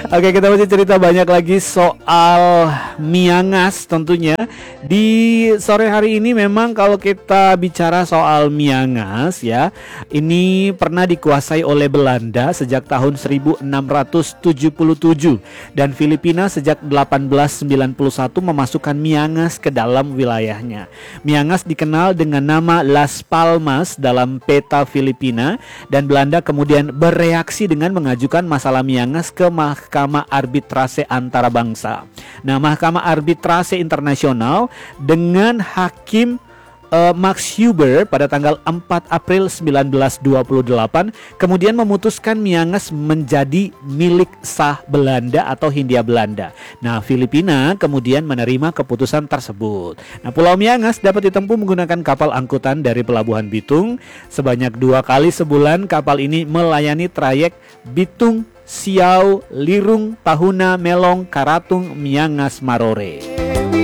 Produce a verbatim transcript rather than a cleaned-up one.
Oke, kita masih cerita banyak lagi soal Miangas tentunya. Di sore hari ini memang kalau kita bicara soal Miangas ya, ini pernah dikuasai oleh Belanda sejak tahun seribu enam ratus tujuh puluh tujuh dan Filipina sejak seribu delapan ratus sembilan puluh satu memasukkan Miangas ke dalam wilayahnya. Miangas dikenal dengan nama Las Palmas dalam peta Filipina dan Belanda kemudian bereaksi dengan mengajukan masalah Miangas ke Mahkamah Arbitrase Antarabangsa. Nah, Mahkamah Arbitrase Internasional dengan hakim uh, Max Huber pada tanggal empat April seribu sembilan ratus dua puluh delapan kemudian memutuskan Miangas menjadi milik sah Belanda atau Hindia Belanda. Nah, Filipina kemudian menerima keputusan tersebut. Nah, Pulau Miangas dapat ditempuh menggunakan kapal angkutan dari Pelabuhan Bitung. Sebanyak dua kali sebulan kapal ini melayani trayek Bitung, Siau, Lirung, Tahuna, Melong, Karatung, Miangas, Marore.